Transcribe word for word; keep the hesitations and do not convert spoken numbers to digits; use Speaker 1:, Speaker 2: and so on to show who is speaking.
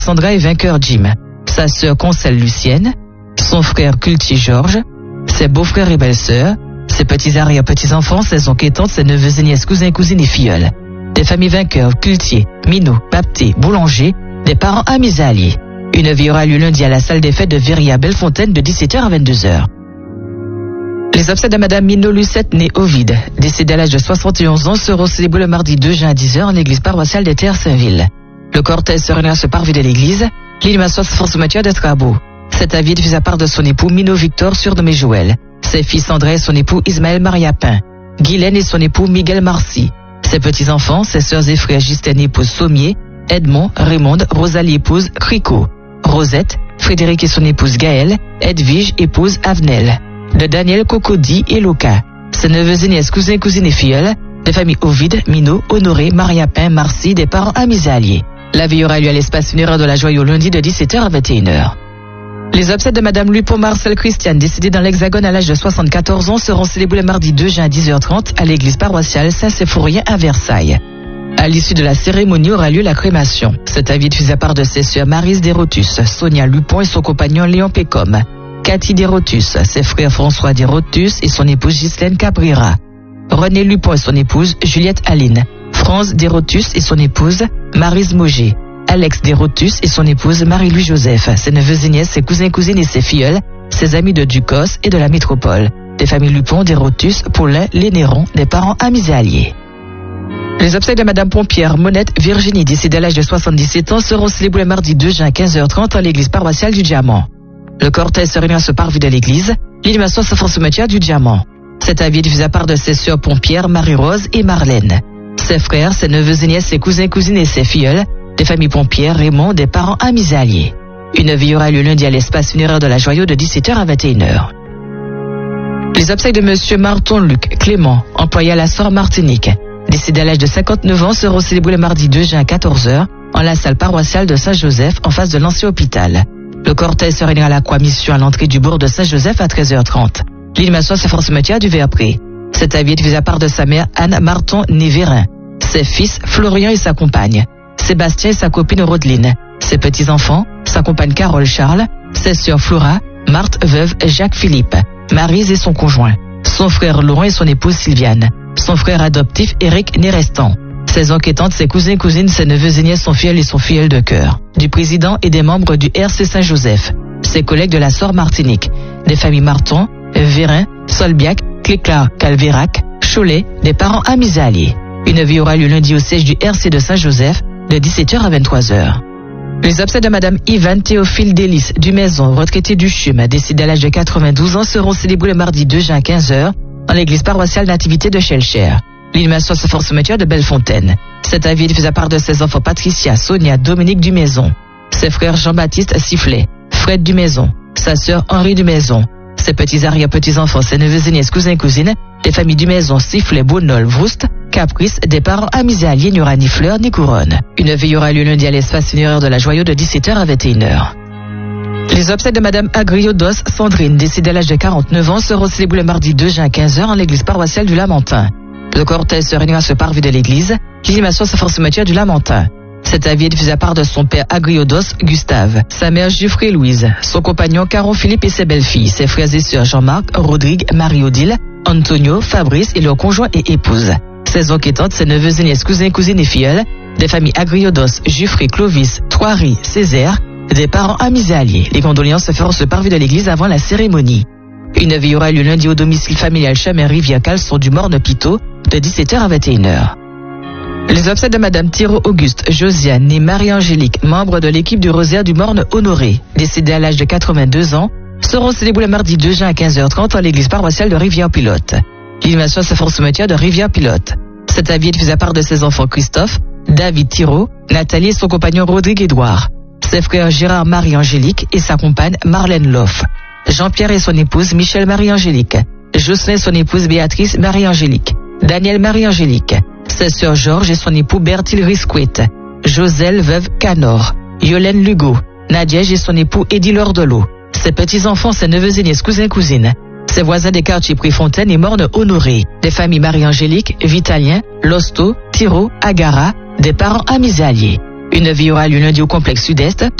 Speaker 1: Sandra et vainqueur Jim, sa sœur Concelle Lucienne, son frère Culti Georges, ses beaux-frères et belles-sœurs, ses petits arrière-petits-enfants, ses oncles et tantes, ses neveux et nièces, cousins, cousines et filleuls. Des familles vainqueurs, Cultier, Minot, Bapté, Boulanger, des parents amis et alliés. Une vie aura lieu lundi à la salle des fêtes de Véry à Bellefontaine de dix-sept heures à vingt-deux heures. Les obsèques de Madame Minot Lucette, née Ovide, décédée à l'âge de soixante et onze ans, seront célébrées le mardi deux juin à dix heures en l'église paroissiale de Terre-Saint-Ville. Le cortège se réunira ce parvis de l'église, l'inhumation se fera au cimetière de Trabo. Cet avis est diffusé à part de son époux Minot Victor, surnommé Joël, ses fils André et son époux Ismaël Mariapin, Guylaine et son époux Miguel Marcy, ses petits-enfants, ses sœurs et frères Justine épouse Sommier, Edmond, Raymond, Rosalie épouse Cricot, Rosette, Frédéric et son épouse Gaëlle, Edwige épouse Avenel, de Daniel Cocody et Loca, ses neveux et nièces, cousins, cousines et filleuls, des familles Ovide, Minot, Honoré, Mariapin, Marcy, des parents amis et alliés. La vie aura lieu à l'espace funéraire de la Joyeuse lundi de dix-sept heures à vingt et une heures. Les obsèques de Madame Lupon Marcel Christiane, décédée dans l'Hexagone à l'âge de soixante-quatorze ans, seront célébrées le mardi deux juin à dix heures trente à l'église paroissiale Saint-Séphourien à Versailles. À l'issue de la cérémonie aura lieu la crémation. Cet avis est diffusé à part de ses sœurs Maryse Desrotus, Sonia Lupon et son compagnon Léon Pécom, Cathy Desrotus, ses frères François Desrotus et son épouse Ghislaine Cabrera, René Lupon et son épouse Juliette Aline, France Desrotus et son épouse Maryse Moget, Alex Desrotus et son épouse Marie-Louis Joseph, ses neveux et nièces, ses cousins, cousines et ses filleuls, ses amis de Ducos et de la métropole, des familles Lupon, Desrotus, Paulin, Lénéron, des parents amis et alliés. Les obsèques de Madame Pompière Monette Virginie, décédée à l'âge de soixante-dix-sept ans, seront célébrées mardi deux juin à quinze heures trente à l'église paroissiale du Diamant. Le cortège se réunira ce parvis de l'église, l'inhumation se fera au cimetière du Diamant. Cet avis est diffusé à part de ses sœurs Pompière, Marie-Rose et Marlène, ses frères, ses neveux et nièces, ses cousins, cousines et ses filleuls, des familles Pompière, Raymond, des parents amis et alliés. Une vie aura lieu lundi à l'espace funéraire de la Joyeuse de dix-sept heures à vingt et une heures. Les obsèques de Monsieur Marton-Luc Clément, employé à la Sœur Martinique, décédé à l'âge de cinquante-neuf ans, seront célébrés le mardi deux juin à quatorze heures en la salle paroissiale de Saint-Joseph en face de l'ancien hôpital. Le cortège se réunira à la Croix-Mission à l'entrée du bourg de Saint-Joseph à treize heures trente. L'inhumation se fera au cimetière du Verpré. Cet avis est diffusé à part de sa mère Anne Marton née Vérin, ses fils Florian et sa compagne, Sébastien et sa copine Rodeline, ses petits-enfants, sa compagne Carole Charles, ses sœurs Flora, Marthe veuve Jacques Philippe, Maryse et son conjoint, son frère Laurent et son épouse Sylviane, son frère adoptif Éric Nérestan, ses oncles et tantes, ses cousins et cousines, ses neveux et nièces, son filleul et son filleul de cœur, du président et des membres du R C Saint-Joseph, ses collègues de la Sœur Martinique, des familles Marton, Vérin, Solbiac, Cléclar, Calvérac, Cholet, des parents amis et alliés. Une vie aura lieu lundi au siège du R C de Saint-Joseph de dix-sept heures à vingt-trois heures. Les obsèques de Madame Yvonne Théophile Délice du Maison, retraitée du CHUM, décédée à l'âge de quatre-vingt-douze ans, seront célébrées le mardi deux juin à quinze heures dans l'église paroissiale Nativité de Schellcher. L'inhumation se fera au cimetière de Bellefontaine. Cet avis est diffusé à part de ses enfants Patricia, Sonia, Dominique du Maison, ses frères Jean-Baptiste Sifflet, Fred du Maison, sa sœur Henri du Maison, ses petits arrière-petits-enfants, ses neveux et nièces, cousins et cousines, des familles du Maison, Sifflet, Bonol, Vroust, Caprice, des parents amis et alliés, il n'y aura ni fleurs ni couronne. Une veille aura lieu lundi à l'espace funéraire de la Joyeuse de dix-sept heures à vingt et une heures. Les obsèques de Madame Agriodos Sandrine, décédée à l'âge de quarante-neuf ans, seront célébrées le mardi deux juin à quinze heures en l'église paroissiale du Lamentin. Le cortège se réunira à ce parvis de l'église, l'inhumation se fera au cimetière du Lamentin. Cet avis est diffusé à part de son père Agriodos Gustave, sa mère Giuffré Louise, son compagnon Caron Philippe et ses belles-filles, ses frères et sœurs Jean-Marc, Rodrigue, Marie-Odile, Antonio, Fabrice et leurs conjoints et épouses, ses oncles et tantes, ses neveux et nièces, cousins, cousines et filleuls, des familles Agriodos, Giuffré, Clovis, Thoiry, Césaire, des parents amis et alliés. Les condoléances se feront ce parvis de l'église avant la cérémonie. Une veille aura lieu lundi au domicile familial Chamer-Rivière-Caleçon du Morne-Pitot de dix-sept heures à vingt et une heures. Les obsèques de Madame Thiraud Auguste Josiane, née Marie-Angélique, membre de l'équipe du Rosaire du Morne Honoré, décédée à l'âge de quatre-vingt-deux ans, seront célébrées le mardi deux juin à quinze heures trente à l'église paroissiale de Rivière-Pilote. L'inhumation se fera au cimetière de Rivière-Pilote. Cet avis est diffusé à part de ses enfants Christophe, David Thiraud, Nathalie et son compagnon Rodrigue Édouard, ses frères Gérard Marie-Angélique et sa compagne Marlène Loff, Jean-Pierre et son épouse Michel Marie-Angélique, Jocelyn et son épouse Béatrice Marie-Angélique, Daniel Marie-Angélique, ses sœurs Georges et son époux Bertil Risquet, Joselle veuve Canor, Yolène Lugo, Nadiège et son époux Édile Ordelot, ses petits-enfants, ses neveux et nièces, cousins et cousines, ses voisins des quartiers Préfontaine et Morne Honoré, des familles Marie-Angélique, Vitalien, Losto, Thiraud, Agara, des parents amis et alliés. Une vie aura lieu lundi au complexe sud-est.